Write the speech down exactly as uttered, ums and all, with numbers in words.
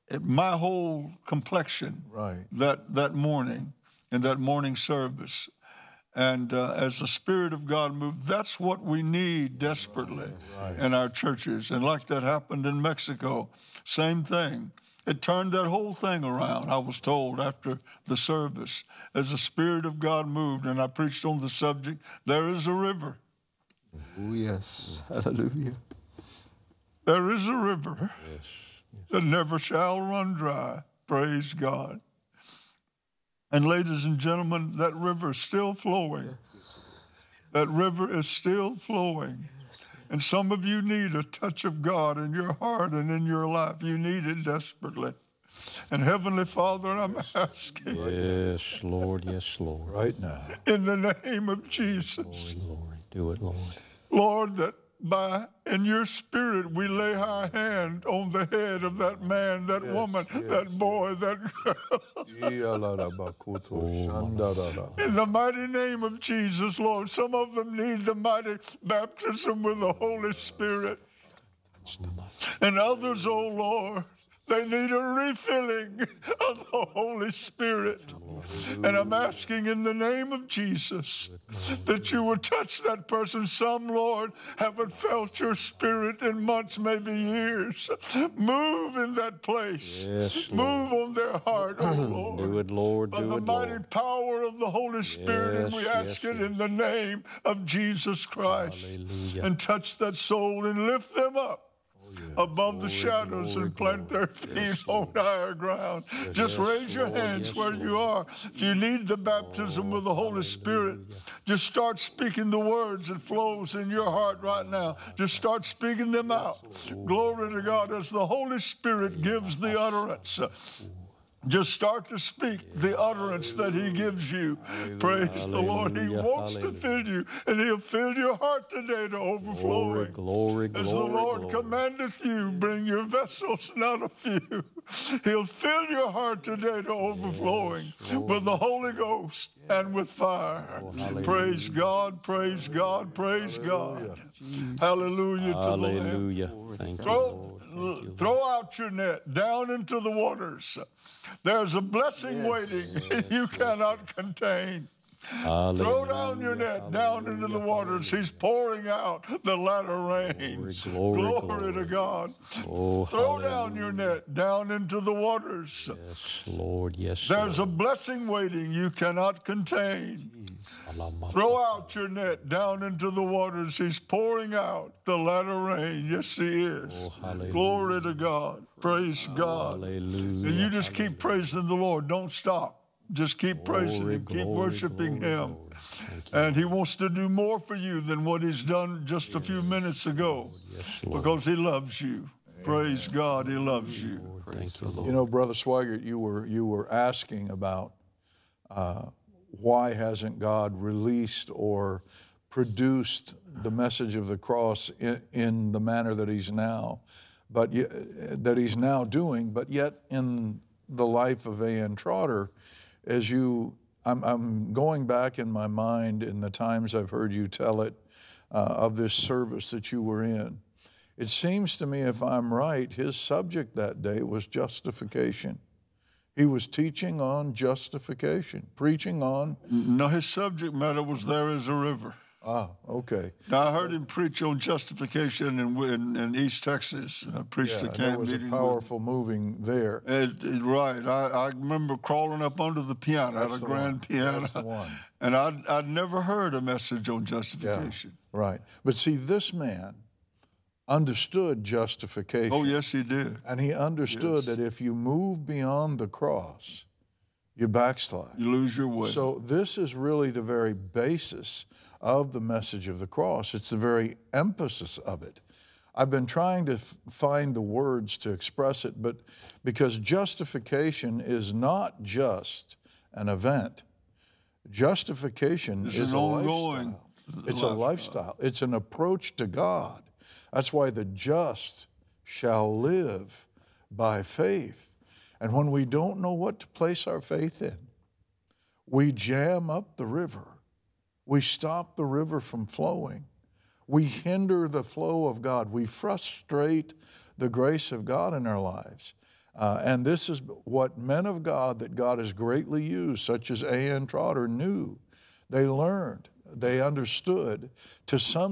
it, my whole complexion Right. that, that morning in that morning service. And uh, as the Spirit of God moved, that's what we need desperately Right. in our churches. And like that happened in Mexico, same thing. It turned that whole thing around, I was told, after the service. As the Spirit of God moved, and I preached on the subject, there is a river. Oh, yes. Hallelujah. There is a river Yes. that never shall run dry. Praise God. And ladies and gentlemen, that river is still flowing. Yes. That river is still flowing. And some of you need a touch of God in your heart and in your life. You need it desperately. And Heavenly Father, I'm asking Yes, Lord. Yes, Lord. Right now. in the name of Jesus, Glory, Lord. Do it, Lord. Lord, that by in your Spirit we lay our hand on the head of that man, that Yes, woman, yes, that boy, that girl. In the mighty name of Jesus, Lord, some of them need the mighty baptism with the Holy Spirit. And others, oh Lord, they need a refilling of the Holy Spirit. And I'm asking in the name of Jesus that you would touch that person. Some, Lord, haven't felt your Spirit in months, maybe years. Move in that place. Yes, Move on their heart, oh Lord. Do it, Lord. By Do the it, mighty Lord. power of the Holy Spirit, and we Yes, ask yes, it in yes. the name of Jesus Christ. Hallelujah. And touch that soul and lift them up above the Glory, shadows glory, and plant glory. their feet Yes, on Lord. higher ground. Just Yes, raise your Lord. hands Yes, where you Lord. are. If you need the baptism Oh, of the Holy Spirit, hallelujah. just start speaking the words that flows in your heart right now. Just start speaking them out. Glory to God as the Holy Spirit gives the utterance. Just start to speak the utterance that he gives you. Praise the Lord. He Hallelujah. wants to Hallelujah. fill you, and he'll fill your heart today to Glory, overflowing. glory, As the glory, Lord glory. commandeth you, bring your vessels, not a few. He'll fill your heart today to overflowing Lord. with the Holy Ghost and with fire. Oh, hallelujah. Praise God, praise God, praise God. Hallelujah to the Lamb. Hallelujah. Thank you, Throw, Lord. Thank you, throw out your net down into the waters. There's a blessing waiting you cannot contain. Throw down your net down into the waters. He's pouring out the latter rains. Glory, Glory, glory, to God. Oh, Throw down your net down into the waters. yes, Lord. Yes, There's a Lord. blessing waiting you cannot contain. Throw out your net down into the waters. He's pouring out the latter rain. Yes, he is. Oh, hallelujah. Glory to God. Praise God. Hallelujah. And you just keep praising the Lord. Don't stop. Just keep praising Glory, him. Keep glory, worshiping glory, him. glory. Thank you, And he wants to do more for you than what he's done just a few minutes ago. Yes, Lord. Because he loves you. Praise God, he loves you. Lord. Thank you, Lord. You know, Brother Swigert, you were you were asking about uh, why hasn't God released or produced the message of the cross in, in the manner that He's now, but ye- that He's now doing, but yet in the life of A N Trotter, as you, I'm, I'm going back in my mind in the times I've heard you tell it uh, of this service that you were in. It seems to me, if I'm right, his subject that day was justification. He was teaching on justification, preaching on, No, his subject matter was there is a river. ah, okay. Now, I heard him preach on justification in, in, in East Texas. I preached Yeah, a and there camp was a meeting. with- powerful moving there. It, it, right. I, I remember crawling up under the piano, That's had a the grand one. piano. That's the one. And I'd, I'd never heard a message on justification. Right. But see, this man understood justification. Oh, yes, he did. And he understood Yes. that if you move beyond the cross, you backslide. You lose your way. So this is really the very basis of the message of the cross. It's the very emphasis of it. I've been trying to f- find the words to express it, but because justification is not just an event. Justification It's is an a ongoing lifestyle. It's a lifestyle. It's an approach to God. That's why the just shall live by faith. And when we don't know what to place our faith in, we jam up the river. We stop the river from flowing. We hinder the flow of God. We frustrate the grace of God in our lives. Uh, and this is what men of God that God has greatly used, such as A N Trotter, knew. They learned, they understood to some